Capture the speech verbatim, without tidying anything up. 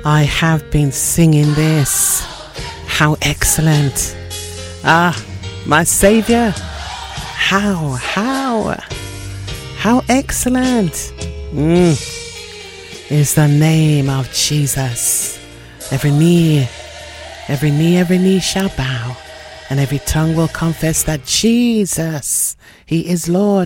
I have been singing this. How excellent. Ah, my Savior. How, how, how excellent mm, is the name of Jesus. Every knee, every knee, every knee shall bow, and every tongue will confess that Jesus, He is Lord.